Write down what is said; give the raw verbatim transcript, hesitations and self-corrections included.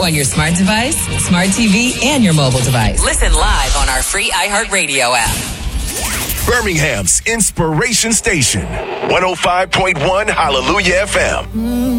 on your smart device, smart T V, and your mobile device. Listen live on our free iHeartRadio app. Birmingham's Inspiration Station, one oh five point one Hallelujah F M.